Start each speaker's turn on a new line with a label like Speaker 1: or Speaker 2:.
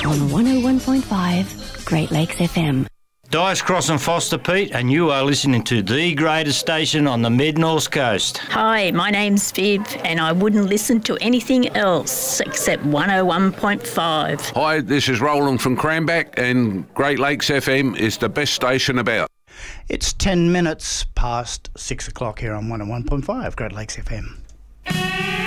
Speaker 1: on 101.5 Great Lakes FM.
Speaker 2: Dice Cross and Foster Pete, and you are listening to the greatest station on the mid-north coast.
Speaker 3: Hi, my name's Viv, and I wouldn't listen to anything else except 101.5.
Speaker 4: Hi, this is Roland from Cranback, and Great Lakes FM is the best station about.
Speaker 5: It's 10 minutes past 6 o'clock here on 101.5 Great Lakes FM.